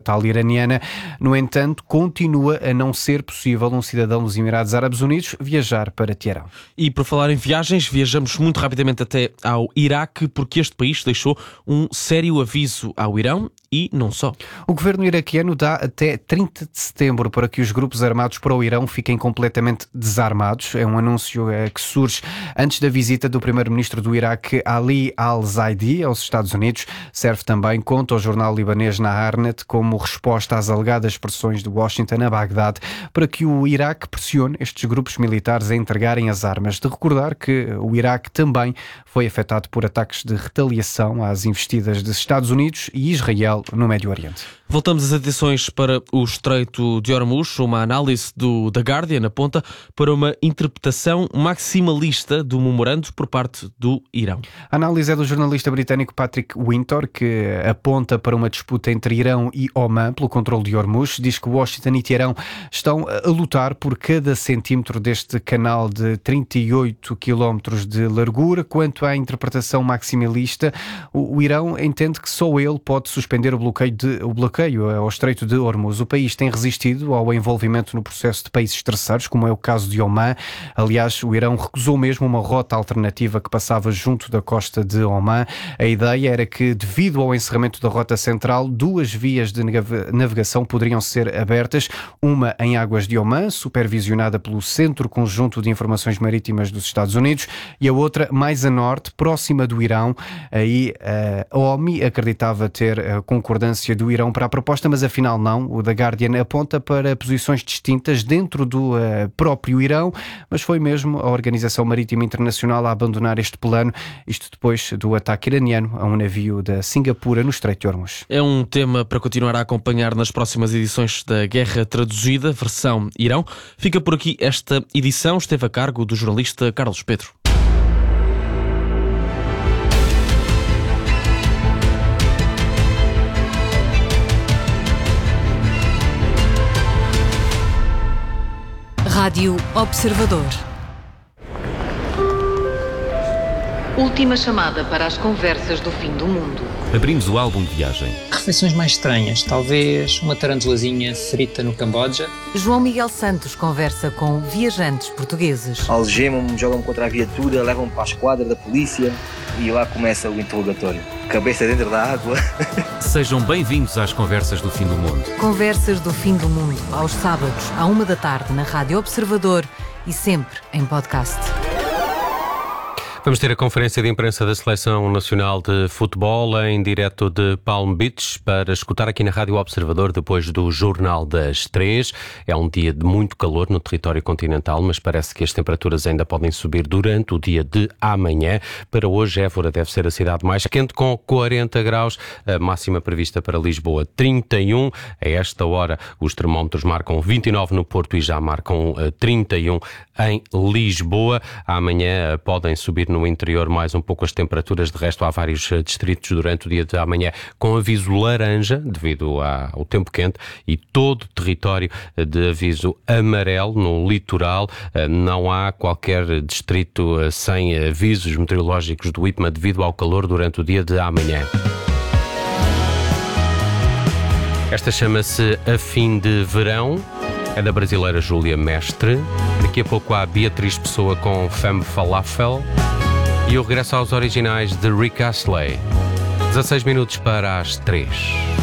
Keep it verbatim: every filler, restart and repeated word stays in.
estatal iraniana. No entanto, continua a não ser possível um cidadão dos Emirados Árabes Unidos viajar para Teherão. E por falar em viagens, viajamos muito rapidamente até ao Iraque, porque este país deixou um sério aviso ao Irão e não só. O governo iraquiano dá até trinta de setembro para que os grupos armados para o Irão fiquem completamente desarmados. É um anúncio é, que surge antes da visita do primeiro-ministro do Iraque, Ali al-Zaidi, aos Estados Unidos. Serve também, conta o jornal libanês Naharnet, como resposta às alegadas pressões de Washington a Bagdade para que o Iraque pressione estes grupos militares a entregarem as armas. De recordar que o Iraque também foi afetado por ataques de retaliação às investidas dos Estados Unidos e Israel no Médio Oriente. Voltamos as atenções para o Estreito de Hormuz. Uma análise do The Guardian aponta para uma interpretação maximalista do memorando por parte do Irão. A análise é do jornalista britânico Patrick Winter, que aponta para uma disputa entre Irão e Oman pelo controle de Hormuz. Diz que Washington e Teherão estão a lutar por cada centímetro deste canal de trinta e oito quilómetros de largura. Quanto à interpretação maximalista, o, o Irão entende que só ele pode suspender o bloqueio, de, o bloqueio ao Estreito de Hormuz. O país tem resistido ao envolvimento no processo de países terceiros, como é o caso de Oman. Aliás, o Irão recusou mesmo uma rota alternativa que passava junto da costa de Oman. A ideia era que, devido ao encerramento da rota central, duas vias de navegação poderiam ser abertas, uma em águas de Oman, supervisionada pelo Centro Conjunto de Informações Marítimas dos Estados Unidos, e a outra mais a norte, próxima do Irão. Aí a O M I acreditava ter a concordância do Irão para a proposta, mas afinal não. O The Guardian aponta para posições distintas dentro do uh, próprio Irão, mas foi mesmo a Organização Marítima Internacional a abandonar este plano, isto depois do ataque iraniano a um navio da Singapura no Estreito de Hormuz. É um tema para continuar a acompanhar nas próximas edições da Guerra Traduzida, versão Irão. Fica por aqui esta edição, esteve a cargo do jornalista Carlos Pedro. Rádio Observador. Última chamada para as conversas do fim do mundo. Abrimos o álbum de viagem. Refeições mais estranhas, talvez uma tarantulazinha frita no Camboja. João Miguel Santos conversa com viajantes portugueses. Algemam-me, jogam-me contra a viatura, levam-me para a esquadra da polícia e lá começa o interrogatório. Cabeça dentro da água. Sejam bem-vindos às conversas do fim do mundo. Conversas do fim do mundo, aos sábados, à uma da tarde, na Rádio Observador e sempre em podcast. Vamos ter a conferência de imprensa da Seleção Nacional de Futebol em direto de Palm Beach para escutar aqui na Rádio Observador depois do Jornal das Três. É um dia de muito calor no território continental, mas parece que as temperaturas ainda podem subir durante o dia de amanhã. Para hoje, Évora deve ser a cidade mais quente com quarenta graus, a máxima prevista para Lisboa trinta e um. A esta hora os termómetros marcam vinte e nove no Porto e já marcam trinta e um em Lisboa. Amanhã podem subir no interior mais um pouco as temperaturas, de resto há vários distritos durante o dia de amanhã com aviso laranja devido ao tempo quente e todo o território de aviso amarelo no litoral. Não há qualquer distrito sem avisos meteorológicos do I P M A devido ao calor durante o dia de amanhã. Esta chama-se A Fim de Verão. É da brasileira Júlia Mestre. Daqui a pouco há Beatriz Pessoa com Femme Falafel. E o regresso aos originais de Rick Astley. dezasseis minutos para as três.